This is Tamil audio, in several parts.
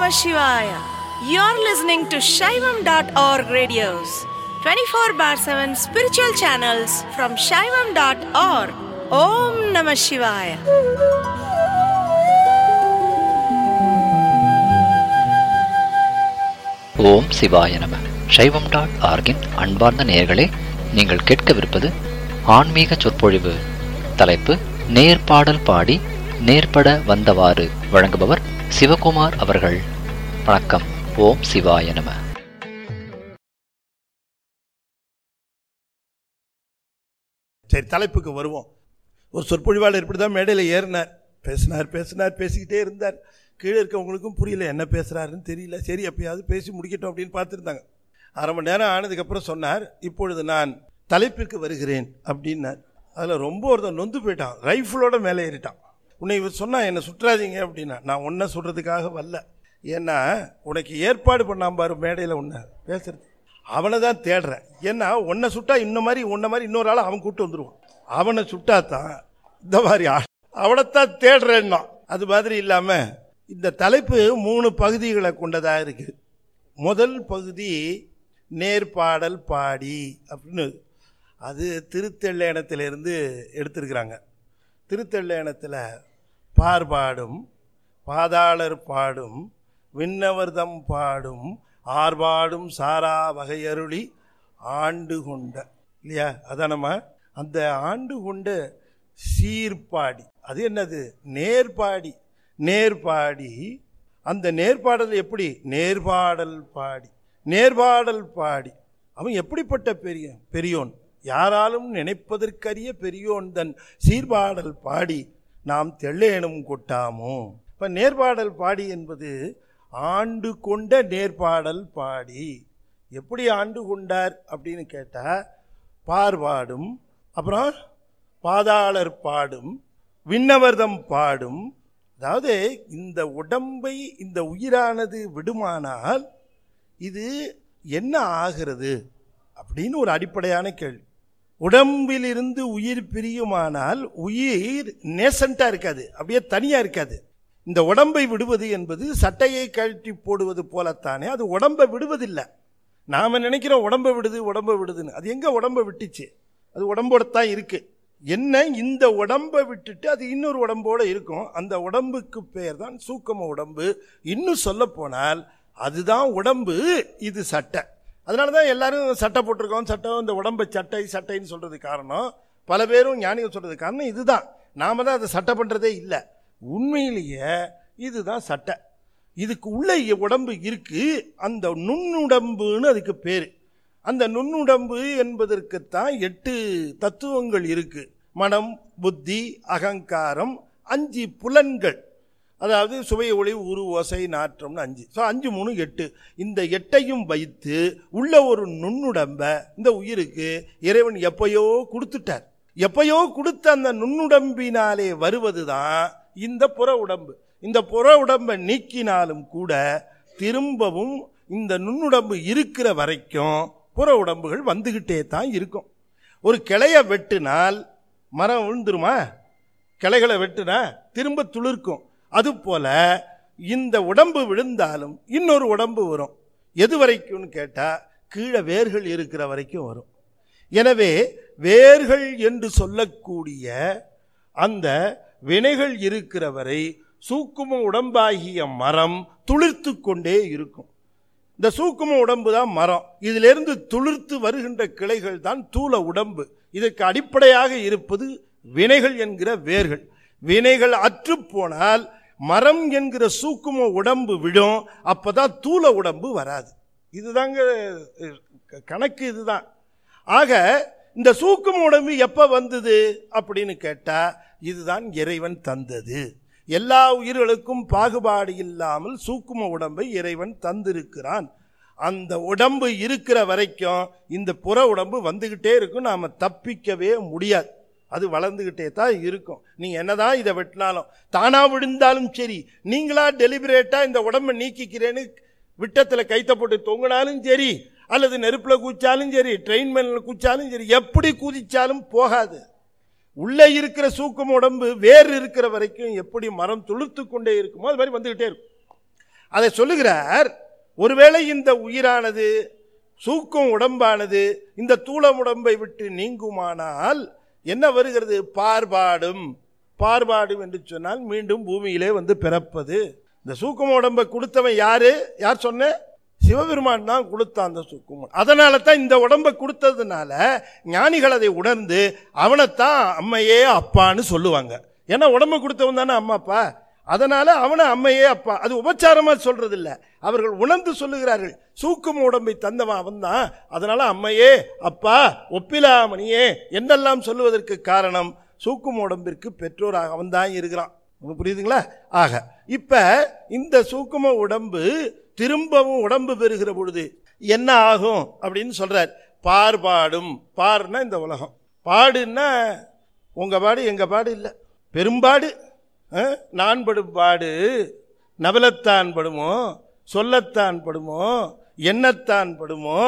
Namah Shivaya. You're listening to Shaivam.org radios, 24/7 spiritual channels from Shaivam.org. Om Namah Shivaya. ஓம் சிவாய நம. சைவம்.org-இன் அன்பார்ந்த நேயர்களே, நீங்கள் கேட்கவிருப்பது ஆன்மீக சொற்பொழிவு. தலைப்பு நேர்பாடல் பாடி நேர்பட வந்தவாறு. வழங்குபவர் சிவகுமார் அவர்கள். வணக்கம். ஓம் சிவாய நம. சரி, தலைப்புக்கு வருவோம். ஒரு சொற்பொழிவாளர் இப்படி தான் மேடையில் ஏறினார். பேசிக்கிட்டே இருந்தார். கீழே இருக்கவங்களுக்கும் புரியல, என்ன பேசுகிறாருன்னு தெரியல. சரி, எப்பயாவது பேசி முடிக்கட்டும் அப்படின்னு பார்த்துருந்தாங்க. அரை மணி நேரம் ஆனதுக்கப்புறம் சொன்னார், இப்பொழுது நான் தலைப்பிற்கு வருகிறேன் அப்படின்னார். அதில் ரொம்ப ஒருத்தன் நொந்து போயிட்டான், ரைஃபிளோட மேலே ஏறிட்டான். உன்னை சொன்னால் என்னை சுற்றாதீங்க அப்படின்னா, நான் ஒன்றை சொல்கிறதுக்காக வரல. ஏன்னா உனக்கு ஏற்பாடு பண்ணாம பாரு மேடையில் ஒன்று பேசுறது, அவனை தான் தேடுறேன். ஏன்னா உன்னை சுட்டா உன்ன மாதிரி இன்னொரு ஆளை அவன் கூப்பிட்டு வந்துடுவான். அவனை சுட்டாத்தான் இந்த மாதிரி அவனைத்தான் தேடுறேன்னா. அது மாதிரி இல்லாமல் இந்த தலைப்பு 3 பகுதிகளை கொண்டதாக இருக்குது. முதல் பகுதி நேர்பாடல் பாடி அப்படின்னு, அது திருத்தெல்லையணத்திலிருந்து எடுத்திருக்கிறாங்க. திருத்தெல்லையணத்தில் பார்பாடும் பாதாளர் பாடும் விண்ணவர்தம் பாடும் ஆர்பாடும் சாரா வகையருளி ஆண்டு கொண்ட, இல்லையா? அதானம்மா அந்த ஆண்டு கொண்ட சீர்பாடி. அது என்னது? நேர்பாடி. நேர்பாடி. அந்த நேர்பாடல் எப்படி? நேர்பாடல் பாடி அவன் எப்படிப்பட்ட பெரியோன், யாராலும் நினைப்பதற்கரிய பெரியோன் தன் சீர்பாடல் பாடி நாம் தெள்ளையனும் கொட்டாமோ. இப்போ நேர்பாடல் பாடி என்பது ஆண்டு கொண்ட நேர்பாடல் பாடி. எப்படி ஆண்டு கொண்டார் அப்படின்னு கேட்டால், பார்பாடும், அப்புறம் பாதாளர் பாடும், விண்ணவர்தம் பாடும். அதாவது இந்த உடம்பை, இந்த உயிரானது விடுமானால் இது என்ன ஆகிறது அப்படின்னு ஒரு அடிப்படையான கேள்வி. உடம்பிலிருந்து உயிர் பிரியுமானால் உயிர் நேசண்டாக இருக்காது, அப்படியே தனியாக இருக்காது. இந்த உடம்பை விடுவது என்பது சட்டையை கழட்டி போடுவது போலத்தானே, அது உடம்பை விடுவதில்லை. நாம் நினைக்கிறோம் உடம்பை விடுதுன்னு. அது எங்கே உடம்பை விட்டுச்சு? அது உடம்போட தான் இருக்குது. என்ன, இந்த உடம்பை விட்டுட்டு அது இன்னொரு உடம்போடு இருக்கும். அந்த உடம்புக்கு பெயர் தான் சூக்கம உடம்பு. இன்னும் சொல்ல போனால் அதுதான் உடம்பு, இது சட்டை. அதனால தான் எல்லாரும் சட்டை போட்டிருக்கோம். சட்டை, இந்த உடம்பை சட்டைன்னு சொல்கிறது காரணம், பல பேரும் ஞானிகள் சொல்கிறது காரணம் இதுதான். நாம் தான் அதை சட்டை பண்ணுறதே இல்லை. உண்மையிலேயே இதுதான் சட்டை. இதுக்கு உள்ள உடம்பு இருக்குது, அந்த நுண்ணுடம்புன்னு அதுக்கு பேர். அந்த நுண்ணுடம்பு என்பதற்குத்தான் 8 தத்துவங்கள் இருக்கு. மனம், புத்தி, அகங்காரம், 5 புலன்கள். அதாவது சுவை, ஒளி, உரு, ஓசை, நாற்றம்னு 5. ஸோ 5 3 8. இந்த 8ஐயும் வைத்து உள்ள ஒரு நுண்ணுடம்ப இந்த உயிருக்கு இறைவன் எப்பயோ கொடுத்துட்டார். எப்பயோ கொடுத்த அந்த நுண்ணுடம்பினாலே வருவது தான் இந்த புற உடம்பு. இந்த புற உடம்பை நீக்கினாலும் கூட திரும்பவும் இந்த நுண்ணுடம்பு இருக்கிற வரைக்கும் புற உடம்புகள் வந்துகிட்டே தான் இருக்கும். ஒரு கிளையை வெட்டினால் மரம் விழுந்துருமா? கிளைகளை வெட்டினா திரும்ப துளிர்க்கும். அதுபோல இந்த உடம்பு விழுந்தாலும் இன்னொரு உடம்பு வரும். எது வரைக்கும்னு கேட்டால் கீழே வேர்கள் இருக்கிற வரைக்கும் வரும். எனவே வேர்கள் என்று சொல்லக்கூடிய அந்த வினைகள் இருக்கிற வரை சூக்கும உடம்பாகிய மரம் துளிர்த்து கொண்டே இருக்கும். இந்த சூக்கும உடம்பு தான் மரம். இதிலிருந்து துளிர்த்து வருகின்ற கிளைகள் தான் தூல உடம்பு. இதற்கு அடிப்படையாக இருப்பது வினைகள் என்கிற வேர்கள். வினைகள் அற்று போனால் மரம் என்கிற சூக்கும உடம்பு விடும். அப்பதான் தூல உடம்பு வராது. இதுதாங்க கணக்கு, இதுதான். ஆக இந்த சூக்கும உடம்பு எப்போ வந்தது அப்படின்னு கேட்டால், இதுதான் இறைவன் தந்தது. எல்லா உயிர்களுக்கும் பாகுபாடு இல்லாமல் சூக்கும உடம்பை இறைவன் தந்திருக்கிறான். அந்த உடம்பு இருக்கிற வரைக்கும் இந்த புற உடம்பு வந்துக்கிட்டே இருக்கும். நாம் தப்பிக்கவே முடியாது. அது வளர்ந்துக்கிட்டே தான் இருக்கும். நீங்கள் என்னதான் இதை வெட்டினாலும், தானாக விழுந்தாலும் சரி, நீங்களா டெலிபரேட்டாக இந்த உடம்பை நீக்கிக்கிறேன்னு விட்டத்தில் கைத்த போட்டு தொங்கினாலும் சரி, அல்லது நெருப்பில் குதிச்சாலும் சரி, ட்ரெயின் மேல குதிச்சாலும் சரி, எப்படி குதிச்சாலும் போகாது. உள்ளே இருக்கிற சூக்கம் உடம்பு வேறு இருக்கிற வரைக்கும் எப்படி மரம் துளுத்து கொண்டே இருக்குமோ அது மாதிரி வந்துக்கிட்டே இருக்கும். அதை சொல்லுகிறார். ஒருவேளை இந்த உயிரானது சூக்கும் உடம்பானது இந்த தூளம் உடம்பை விட்டு நீங்குமானால் என்ன வருகிறது? பார்பாடும். பார்பாடும் என்று சொன்னால் மீண்டும் பூமியிலே வந்து பிறப்பது. இந்த சூக்கும உடம்பை கொடுத்தவன் யாரு? யார் சொன்ன? சிவபெருமான் தான் கொடுத்தான் அந்த சூக்கும. அதனால தான் இந்த உடம்பை கொடுத்ததுனால ஞானிகள் அதை உணர்ந்து அவனைத்தான் அம்மையே அப்பான்னு சொல்லுவாங்க. ஏன்னா உடம்பை கொடுத்தவன் தானே அம்மா அப்பா. அதனால அவனை அம்மையே அப்பா. அது உபச்சாரமா சொல்றது இல்லை, அவர்கள் உணர்ந்து சொல்லுகிறார்கள். சூக்கும உடம்பை தந்தவன் அவன் தான், அதனால அம்மையே அப்பா ஒப்பிலாமணியே என்றெல்லாம் சொல்லுவதற்கு காரணம் சூக்கும உடம்பிற்கு பெற்றோராக அவன் தான் இருக்கிறான். புரியுதுங்களா? ஆக இப்ப இந்த சூக்கும உடம்பு திரும்பவும் உடம்பு பெறுகிற பொழுது என்ன ஆகும் அப்படின்னு சொல்றார். பார்பாடும். பார்னா இந்த உலகம், பாடுன்னா உங்க பாடு எங்க பாடு இல்லை, பெரும்பாடு. நான் படும் பாடு நவலத்தான் படுமோ, சொல்லத்தான் படுமோ, எண்ணத்தான் படுமோ,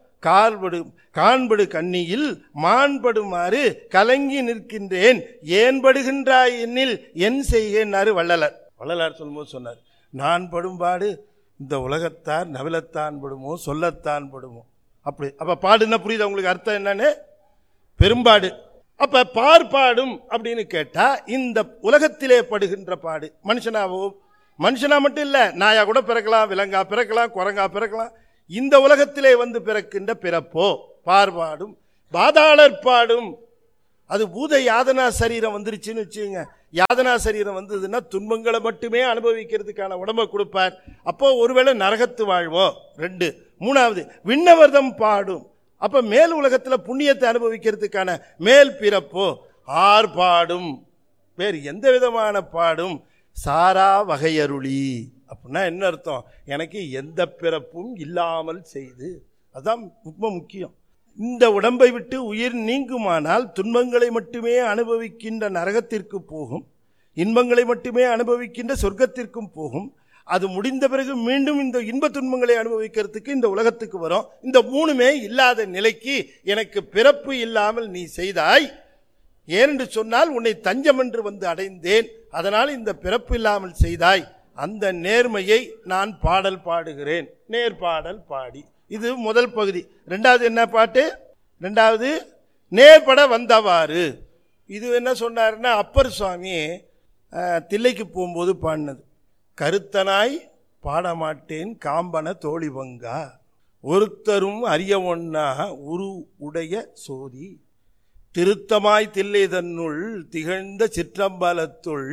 காண்படு கண்ணியில் மாண்படுமாறு கலங்கி நிற்கின்றேன், ஏன் படுகின்றாய் என்னில் என் செய்கேன்னாரு வள்ளலார். வள்ளலார் சொல்லும்போது சொன்னார், நான் படும்பாடு இந்த உலகத்தார் நவலத்தான் படுமோ, சொல்லத்தான் படுமோ. அப்படி அப்ப பாடுன்னா புரியுது உங்களுக்கு அர்த்தம் என்னன்னு? பெரும்பாடு. அப்ப பார்ப்பாடும் அப்படின்னு கேட்டா இந்த உலகத்திலே படுகின்ற பாடு. மனுஷனா மட்டும் இல்ல, நாயா கூட பிறக்கலாம், விலங்கா பிறக்கலாம், குரங்கா பிறக்கலாம். இந்த உலகத்திலே வந்து பிறக்கின்ற பிறப்போ பார்ப்பாடும். பாதாளர் பாடும். அது பூத யாதனா சரீரம் வந்துருச்சுன்னு வச்சுங்க. யாதனா சரீரம் வந்ததுன்னா துன்பங்களை மட்டுமே அனுபவிக்கிறதுக்கான உடம்பை கொடுப்பார். அப்போ ஒருவேளை நரகத்து வாழ்வோ. 2. 3வது விண்ணவர்தம் பாடும். அப்ப மேல் உலகத்தில் புண்ணியத்தை அனுபவிக்கிறதுக்கான மேல் பிறப்போ. ஆர்பாடும். வேறு எந்த விதமான பாடும் சாரா வகையருளி. அப்படின்னா என்ன அர்த்தம்? எனக்கு எந்த பிறப்பும் இல்லாமல் செய்து. அதுதான் ரொம்ப முக்கியம். இந்த உடம்பை விட்டு உயிர் நீங்குமானால் துன்பங்களை மட்டுமே அனுபவிக்கின்ற நரகத்திற்கு போகும், இன்பங்களை மட்டுமே அனுபவிக்கின்ற சொர்க்கத்திற்கும் போகும். அது முடிந்த பிறகு மீண்டும் இந்த இன்ப துன்பங்களை அனுபவிக்கிறதுக்கு இந்த உலகத்துக்கு வரும். இந்த 3மே இல்லாத நிலைக்கு எனக்கு பிறப்பு இல்லாமல் நீ செய்தாய். ஏனென்று சொன்னால் உன்னை தஞ்சம் என்று வந்து அடைந்தேன், அதனால் இந்த பிறப்பு இல்லாமல் செய்தாய். அந்த நேர்மையை நான் பாடல் பாடுகிறேன். நேர்பாடல் பாடி. இது முதல் பகுதி. 2வது என்ன பாட்டு? 2வது நேர்பட வந்தவாறு. இது என்ன சொன்னாருன்னா அப்பர் சுவாமி தில்லைக்கு போகும்போது பாடினது. கருத்தனாய் பாடமாட்டேன் காம்பன தோழி பங்கா, ஒருத்தரும் அறிய ஒண்ணா உரு உடைய சோதி, திருத்தமாய் தில்லை தன்னுள் திகழ்ந்த சிற்றம்பலத்துள்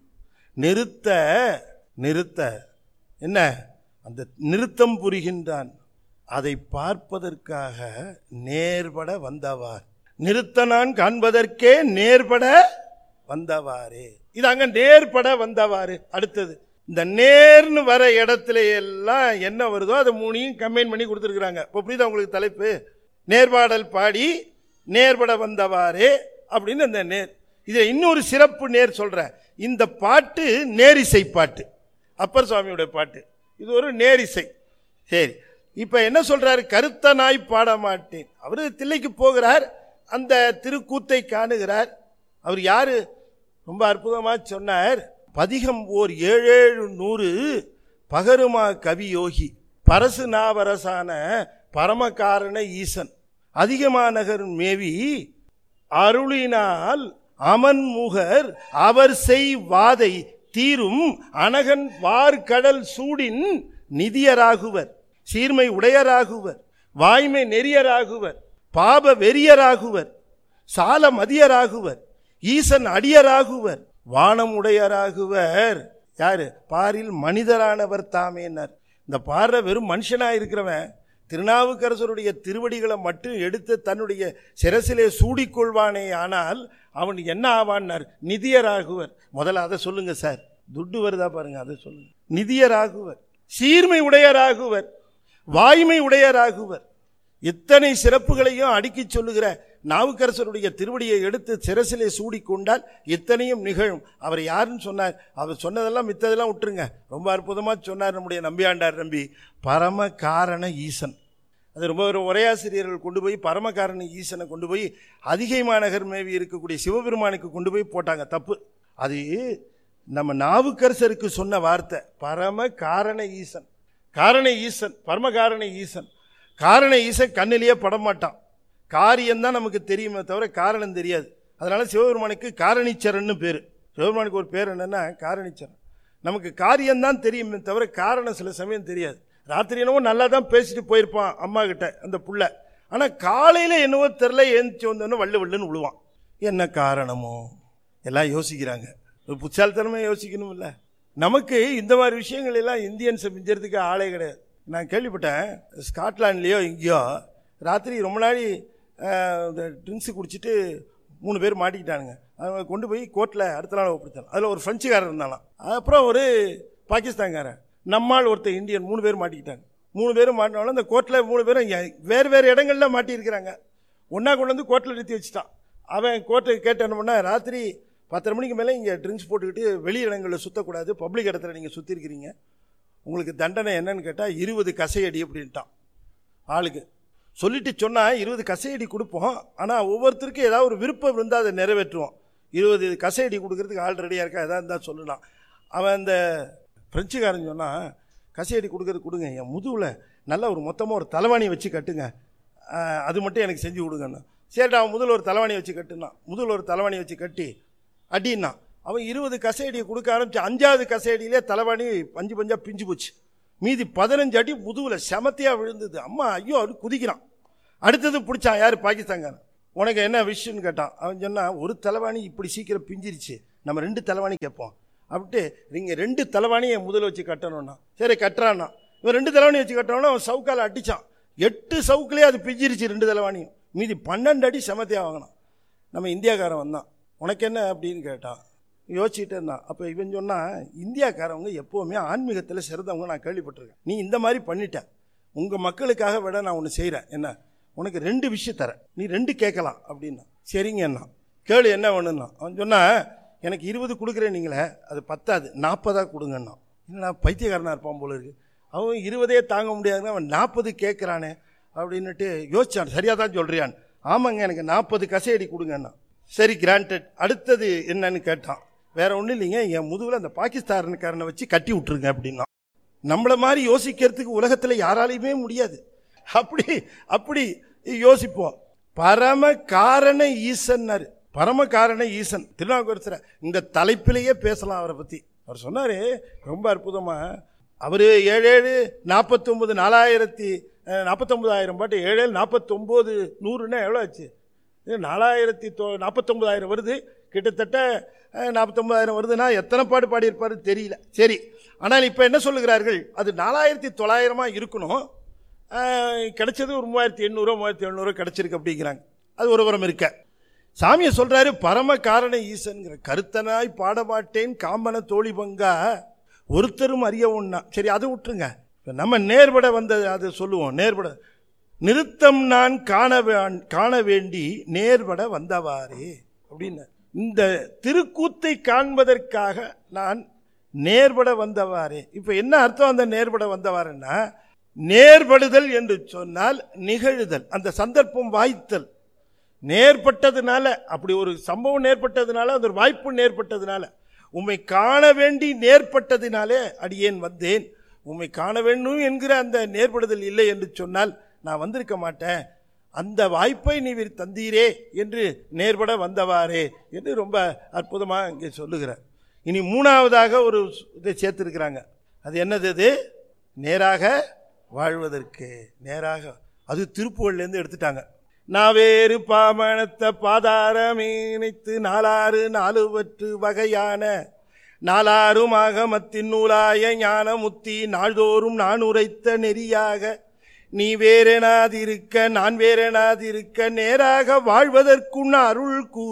நிறுத்த என்ன அந்த நிறுத்தம் புரிகின்றான். அதை பார்ப்பதற்காக நேர்பட வந்தவார். நிறுத்த நான் காண்பதற்கே நேர்பட வந்தவாரே. இது அங்க நேர்பட வந்தவாறு. அடுத்தது இந்த நேர்னு வர இடத்துல எல்லாம் என்ன வருதோ அதை 3ஐயும் கம்பைன் பண்ணி கொடுத்துருக்குறாங்க. இப்போ புரியுதா உங்களுக்கு தலைப்பு? நேர்பாடல் பாடி நேர்பட வந்தவாறே அப்படின்னு அந்த நேர். இதில் இன்னொரு சிறப்பு நேர் சொல்கிறேன். இந்த பாட்டு நேரிசை பாட்டு, அப்பர் சுவாமியோட பாட்டு. இது ஒரு நேரிசை. சரி, இப்போ என்ன சொல்கிறாரு? கருத்தனாய் பாட மாட்டேன். அவர் தில்லைக்கு போகிறார், அந்த திருக்கூத்தை காணுகிறார். அவர் யாரு? ரொம்ப அற்புதமாக சொன்னார். பதிகம் ஓர் 7-700 பகருமா கவி யோகி, பரசு நாவரசான பரமகாரண ஈசன், அதிகமாநகர் மேவி அருளினால் அமன்முகர் அவர் செய் வாதை தீரும் அனகன் வார்கடல் சூடின் நிதியராகுவர், சீர்மை உடையராகுவர், வாய்மை நெறியராகுவர், பாப வெறியராகுவர், சால மதியராகுவர், ஈசன் அடியராகுவர், வானம் உடையராகுவர். யாரு? பாரில் மனிதரானவர் தாமேனார். இந்த பாடுற வெறும் மனுஷனாக இருக்கிறவன் திருநாவுக்கரசருடைய திருவடிகளை மட்டும் எடுத்து தன்னுடைய சிரசிலே சூடிக்கொள்வானே, ஆனால் அவன் என்ன ஆவான்னார்? நிதியராகுவர். முதல்ல அதை சொல்லுங்க சார், துட்டு வருதா பாருங்க, அதை சொல்லுங்க. நிதியராகுவர், சீர்மை உடையராகுவர், வாய்மை உடையராகுவர். இத்தனை சிறப்புகளையும் அடுக்கி சொல்லுகிற நாவுக்கரசருடைய திருவடியை எடுத்து சிரசிலே சூடிக்கொண்டால் இத்தனையும் நிகழும். அவர் யாருன்னு சொன்னார்? அவர் சொன்னதெல்லாம் மித்ததெல்லாம் விட்டுருங்க. ரொம்ப அற்புதமாக சொன்னார் நம்முடைய நம்பியாண்டார் நம்பி. பரம காரண ஈசன். அது ரொம்ப ஒரு உரையாசிரியர்கள் கொண்டு போய் பரமகாரண ஈசனை கொண்டு போய் அதிகை மாநகர் மேவி இருக்கக்கூடிய சிவபெருமானுக்கு கொண்டு போய் போட்டாங்க. தப்பு. அது நம்ம நாவுக்கரசருக்கு சொன்ன வார்த்தை பரம காரண ஈசன். காரண ஈசன், பரம காரண ஈசன். காரண ஈசன் கண்ணிலேயே படமாட்டான். காரியம்தான் நமக்கு தெரியுமே தவிர காரணம் தெரியாது. அதனால சிவபெருமானுக்கு காரணீச்சரன்னு பேர். சிவபெருமானுக்கு ஒரு பேர் என்னன்னா காரணீச்சரன். நமக்கு காரியம்தான் தெரியுமே தவிர காரணம் சில சமயம் தெரியாது. ராத்திரி என்னவோ நல்லா தான் பேசிட்டு போயிருப்பான் அம்மா கிட்ட அந்த புள்ள. ஆனால் காலையில் என்னவோ தெரில, ஏந்திச்சு வந்தோன்னு வள்ளுன்னு விழுவான். என்ன காரணமோ எல்லாம் யோசிக்கிறாங்க. ஒரு புத்தாலித்தனமாக யோசிக்கணும் இல்லை? நமக்கு இந்த மாதிரி விஷயங்கள் எல்லாம் இந்தியன்ஸை மிஞ்சறதுக்கு ஆளே கிடையாது. நான் கேள்விப்பட்டேன், ஸ்காட்லாண்ட்லேயோ எங்கேயோ ராத்திரி ரொம்ப நாளி இந்த ட்ரிங்க்ஸு குடிச்சிட்டு 3 பேர் மாட்டிக்கிட்டானுங்க. அவங்க கொண்டு போய் கோர்ட்டில் அடுத்த நாள் ஒப்படைத்தாங்க. அதில் ஒரு ஃப்ரெஞ்சுக்காரர் இருந்தாலாம், அப்புறம் ஒரு பாகிஸ்தான்காரன், நம்மால் ஒருத்தர் இந்தியன், 3 பேர் மாட்டிக்கிட்டாங்க. 3 பேரும் மாட்டினாலும் இந்த கோர்ட்டில் 3 பேரும் வேறு வேறு இடங்களில் மாட்டியிருக்கிறாங்க. ஒன்றா கொண்டு வந்து கோர்ட்டில் நிறுத்தி வச்சுட்டான். அவன் கோர்ட்டுக்கு கேட்டு என்ன பண்ணால், ராத்திரி 10:30 மணிக்கு மேலே இங்கே ட்ரிங்க்ஸ் போட்டுக்கிட்டு வெளி இடங்களில் சுற்றக்கூடாது, பப்ளிக் இடத்துல நீங்கள் சுற்றிருக்கிறீங்க, உங்களுக்கு தண்டனை என்னன்னு கேட்டால் 20 கசையடி அப்படின்ட்டான். ஆளுக்கு சொல்லிட்டு சொன்னால் 20 கசையடி கொடுப்போம், ஆனால் ஒவ்வொருத்தருக்கும் ஏதாவது ஒரு விருப்பம் இருந்தால் அதை நிறைவேற்றுவோம். 20 கசையடி கொடுக்கறதுக்கு ஆள் ரெடியாக இருக்கா, எதாவது இருந்தால் சொல்லலாம். அவன் அந்த ஃப்ரெஞ்சுக்காரன் சொன்னால், கசையடி கொடுக்கறது கொடுங்க, என் முதுகில் நல்லா ஒரு மொத்தமாக ஒரு தலைவாணி வச்சு கட்டுங்க, அது மட்டும் எனக்கு செஞ்சு கொடுங்கண்ணா. சரிடா, அவன் முதல்ல ஒரு தலைவாணி வச்சு கட்டுனான். முதல்ல ஒரு தலைவாணி வச்சு கட்டி அடின்னா அவன் 20 கசையடியை கொடுக்க ஆரம்பிச்சு 5வது கசையடியிலே தலைவாணி பஞ்சு பஞ்சாக பிஞ்சு போச்சு. மீதி 15 அடி முதுகில் செமத்தியாக விழுந்தது. அம்மா ஐயோ அவரு குதிக்கிறான். அடுத்தது பிடிச்சான் யார், பாகிஸ்தான்காரன். உனக்கு என்ன விஷயம்னு கேட்டான். அவன் சொன்னான், ஒரு தலைவாணி இப்படி சீக்கிரம் பிஞ்சிருச்சு, நம்ம 2 தலைவாணி கேட்போம் அப்படின்ட்டு, நீங்கள் 2 தலைவாணியை முதல்ல வச்சு கட்டணும்னா. சரி கட்டுறான்னா. இவன் 2 தலைவாணி வச்சு கட்டணும்னா அவன் சவுக்கால் அடித்தான். 8 சவுக்குலேயே அது பிஞ்சிருச்சு 2 தலைவாணியும். மீதி 12 அடி செமத்தியாக வாங்கினான். நம்ம இந்தியாக்காரன் வந்தான், உனக்கு என்ன அப்படின்னு கேட்டான். யோசிச்சுட்டு இருந்தான். அப்போ இவன் சொன்னால், இந்தியாக்காரவங்க எப்போவுமே ஆன்மீகத்தில் சிறந்தவங்க நான் கேள்விப்பட்டிருக்கேன், நீ இந்த மாதிரி பண்ணிட்ட, உங்கள் மக்களுக்காக விட நான் ஒன்று செய்கிறேன், என்ன உனக்கு 2 விஷயம் தரேன், நீ 2 கேட்கலாம் அப்படின்னா. சரிங்க என்ன கேளு, என்ன வேணும்னா. அவன் சொன்னால், எனக்கு 20 கொடுக்குறேன் நீங்களே, அது பத்தாது, 40 கொடுங்கண்ணா. என்னடா பைத்தியக்காரனாக இருப்பான் போல இருக்கு, அவன் 20 தாங்க முடியாதுன்னு அவன் 40 கேட்குறானே அப்படின்னுட்டு யோசிச்சான். சரியாக தான் சொல்கிறியான். ஆமாங்க, எனக்கு 40 கசையடி கொடுங்கண்ணா. சரி கிராண்டட். அடுத்தது என்னன்னு கேட்டான். வேற ஒன்றும் இல்லைங்க, என் முதுகில் அந்த பாகிஸ்தான்காரனை வச்சு கட்டி விட்டுருங்க அப்படின்னா. நம்மளை மாதிரி யோசிக்கிறதுக்கு உலகத்தில் யாராலையுமே முடியாது. அப்படி யோசிப்போம். பரம காரண ஈசன்னாரு. பரம காரண ஈசன் திருநாவுக்கரசர் இந்த தலைப்பிலேயே பேசலாம் அவரை பற்றி. அவர் சொன்னார் ரொம்ப அற்புதமாக. அவர் 7 49,000 பாட்டு, 7 49 100ன்னா எவ்வளோ ஆச்சு? 4,49,000 வருது. கிட்டத்தட்ட 49,000 வருதுன்னா எத்தனை பாட்டு பாடியிருப்பாரு தெரியல. சரி, ஆனால் இப்போ என்ன சொல்லுகிறார்கள், அது 4,900 இருக்கணும், கிடைச்சது ஒரு 3,800 3,700 கிடைச்சிருக்கு அப்படிங்கிறாங்க. அது ஒரு புறம் இருக்க. சாமியை சொல்றாரு பரம காரண ஈசன்கிற. கருத்தனாய் பாடமாட்டேன் காம்பன தோழி பங்கா ஒருத்தரும் அறிய ஒண்ணா. சரி, அதை விட்டுருங்க. நம்ம நேர்பட வந்தது அதை சொல்லுவோம். நேர்பட நிறுத்தம் நான் காண வேண்டி நேர்பட வந்தவாறே அப்படின்னு. இந்த திருக்கூத்தை காண்பதற்காக நான் நேர்பட வந்தவாறே. இப்போ என்ன அர்த்தம் அந்த நேர்பட வந்தவாறுன்னா, நேர்படுதல் என்று சொன்னால் நிகழுதல், அந்த சந்தர்ப்பம் வாய்த்தல். நேர்பட்டதுனால, அப்படி ஒரு சம்பவம் நேர்பட்டதுனால, அந்த ஒரு வாய்ப்பு நேர்பட்டதுனால, உம்மை காண வேண்டி நேர்பட்டதினாலே அடியேன் வந்தேன். உம்மை காண வேண்டும் என்கிற அந்த நேர்படுதல் இல்லை என்று சொன்னால் நான் வந்திருக்க மாட்டேன். அந்த வாய்ப்பை நீர் தந்தீரே என்று நேர்பட வந்தவாறே என்று ரொம்ப அற்புதமாக இங்கே சொல்லுகிறார். இனி 3வதாக ஒரு இதை சேர்த்துருக்கிறாங்க. அது என்னது? அது நேராக வாழ்வதற்கு. நேராக, அது திருப்புகழ்லேருந்து எடுத்துட்டாங்க. நாவேறு பாமணத்த பாதாரமே நினைத்து 4 வகையான 4 ஆகமத்தின் நூலாய ஞானமுத்தி நாள்தோறும் நான் உரைத்த நெறியாக நீ வேறெனாதிருக்க நான் வேறெனாதிருக்க நேராக வாழ்வதற்குன் அருள் கூ